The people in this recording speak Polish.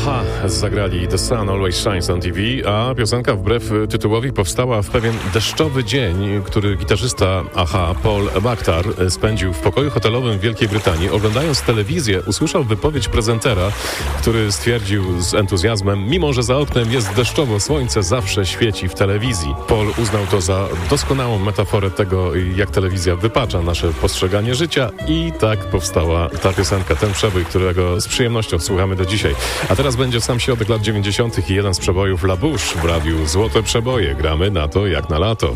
Aha, zagrali The Sun Always Shines on TV, a piosenka wbrew tytułowi powstała w pewien deszczowy dzień, który gitarzysta Aha, Paul Bachtar, spędził w pokoju hotelowym w Wielkiej Brytanii. Oglądając telewizję, usłyszał wypowiedź prezentera, który stwierdził z entuzjazmem: mimo że za oknem jest deszczowo, słońce zawsze świeci w telewizji. Paul uznał to za doskonałą metaforę tego, jak telewizja wypacza nasze postrzeganie życia, i tak powstała ta piosenka, ten przebój, którego z przyjemnością słuchamy do dzisiaj. A teraz będzie sam środek lat 90. i jeden z przebojów La Bouche w radiu Złote Przeboje. Gramy na to jak na lato.